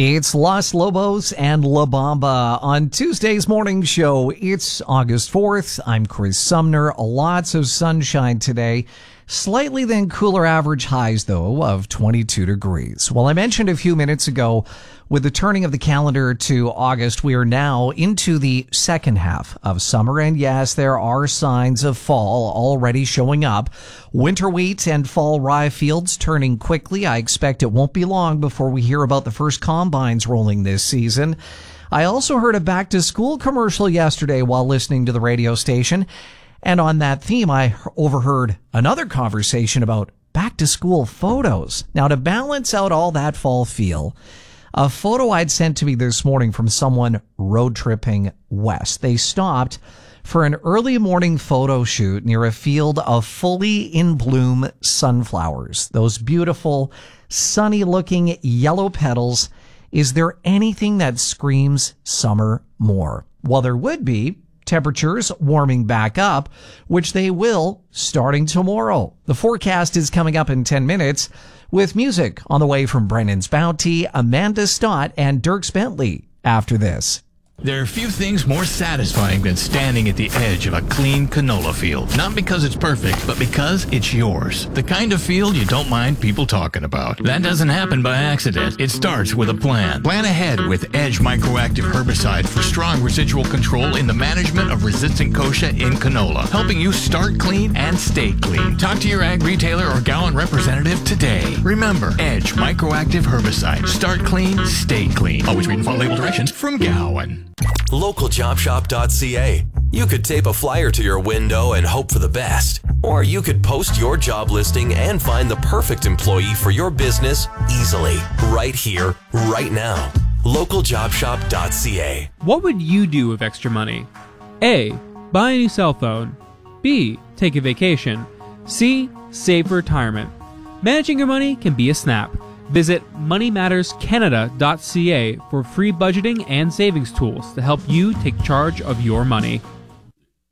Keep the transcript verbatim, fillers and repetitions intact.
It's Los Lobos and La Bamba on Tuesday's morning show. It's August fourth. I'm Chris Sumner. Lots of sunshine today. Slightly then cooler average highs, though, of twenty-two degrees. Well, I mentioned a few minutes ago, with the turning of the calendar to August, we are now into the second half of summer. And yes, there are signs of fall already showing up. Winter wheat and fall rye fields turning quickly. I expect it won't be long before we hear about the first combines rolling this season. I also heard a back-to-school commercial yesterday while listening to the radio station. And on that theme, I overheard another conversation about back-to-school photos. Now, to balance out all that fall feel, a photo I'd sent to me this morning from someone road tripping west. They stopped for an early morning photo shoot near a field of fully in bloom sunflowers. Those beautiful, sunny-looking yellow petals. Is there anything that screams summer more? Well, there would be. Temperatures warming back up, which they will starting tomorrow. The forecast is coming up in ten minutes with music on the way from Brennan's Bounty, Amanda Stott, and Dierks Bentley after this. There are few things more satisfying than standing at the edge of a clean canola field. Not because it's perfect, but because it's yours. The kind of field you don't mind people talking about. That doesn't happen by accident. It starts with a plan. Plan ahead with Edge Microactive Herbicide for strong residual control in the management of resistant kochia in canola, helping you start clean and stay clean. Talk to your ag retailer or Gowan representative today. Remember, Edge Microactive Herbicide. Start clean, stay clean. Always read and follow label directions from Gowan. local job shop dot c a. You could tape a flyer to your window and hope for the best. Or you could post your job listing and find the perfect employee for your business easily. Right here, right now. local job shop dot c a. What would you do with extra money? A. Buy a new cell phone. B. Take a vacation. C. Save for retirement. Managing your money can be a snap. Visit money matters canada dot c a for free budgeting and savings tools to help you take charge of your money.